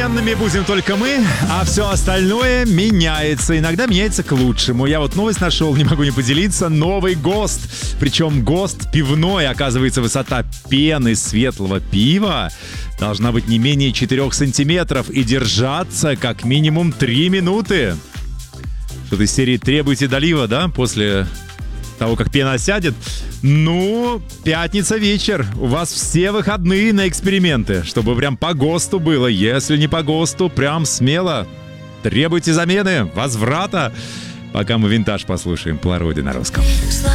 неизменными будем только мы, а все остальное меняется. Иногда меняется к лучшему. Я вот новость нашел, не могу не поделиться. Новый ГОСТ. Причем ГОСТ пивной. Оказывается, высота пены светлого пива должна быть не менее 4 сантиметров и держаться как минимум 3 минуты. Что-то из серии «Требуйте долива», да, после того, как пена осядет. Ну, пятница вечер. У вас все выходные на эксперименты, чтобы прям по ГОСТу было. Если не по ГОСТу, прям смело требуйте замены, возврата. Пока мы винтаж послушаем по Лороде на русском.